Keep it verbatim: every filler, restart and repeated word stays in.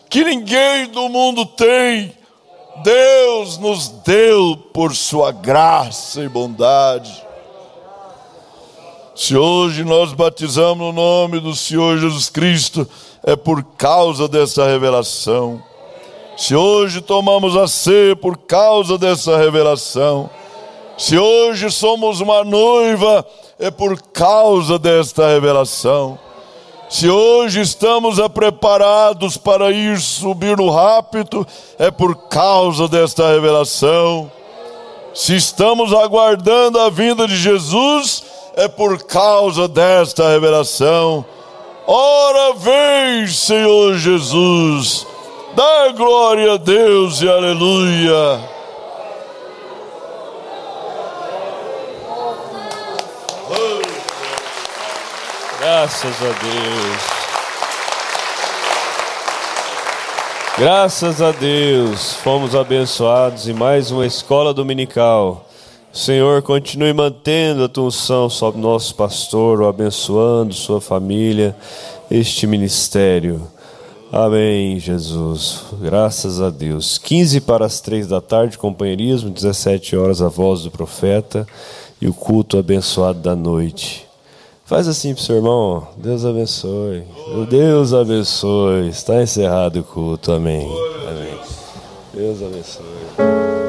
que ninguém do mundo tem, Deus nos deu por sua graça e bondade. Se hoje nós batizamos no nome do Senhor Jesus Cristo, é por causa dessa revelação. Se hoje tomamos a ceia, por causa dessa revelação. Se hoje somos uma noiva, é por causa desta revelação. Se hoje estamos preparados para ir subir no rapto, é por causa desta revelação. Se estamos aguardando a vinda de Jesus, é por causa desta revelação. Ora vem, Senhor Jesus, dá glória a Deus e aleluia. Graças a Deus. Graças a Deus, fomos abençoados em mais uma escola dominical. Senhor, continue mantendo a tua unção sobre nosso pastor, o abençoando sua família, este ministério. Amém, Jesus. Graças a Deus. quinze para as três da tarde, companheirismo, dezessete horas, a voz do profeta e o culto abençoado da noite. Faz assim pro seu irmão, ó. Deus abençoe. Deus abençoe. Está encerrado o culto. Amém. Amém. Deus abençoe.